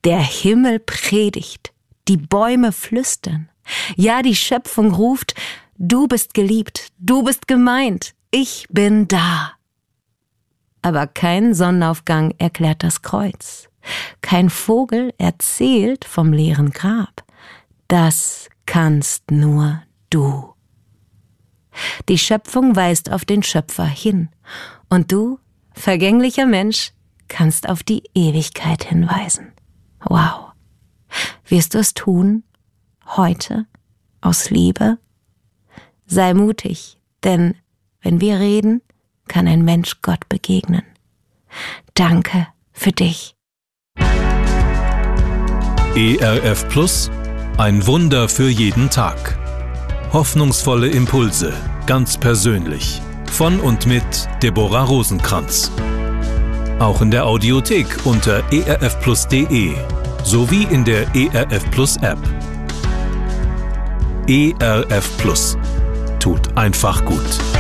Der Himmel predigt, die Bäume flüstern. Ja, die Schöpfung ruft, du bist geliebt, du bist gemeint, ich bin da. Aber kein Sonnenaufgang erklärt das Kreuz. Kein Vogel erzählt vom leeren Grab. Das kannst nur du. Die Schöpfung weist auf den Schöpfer hin. Und du, vergänglicher Mensch, kannst auf die Ewigkeit hinweisen. Wow. Wirst du es tun? Heute? Aus Liebe? Sei mutig, denn wenn wir reden, kann ein Mensch Gott begegnen. Danke für dich. ERF Plus, ein Wunder für jeden Tag. Hoffnungsvolle Impulse, ganz persönlich. Von und mit Deborah Rosenkranz. Auch in der Audiothek unter erfplus.de sowie in der ERF Plus App. ERF Plus. Tut einfach gut.